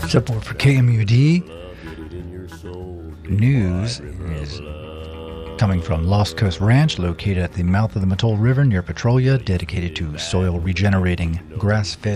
Support for KMUD. News is coming from Lost Coast Ranch, located at the mouth of the Mattole River near Petrolia, dedicated to soil regenerating grass-fed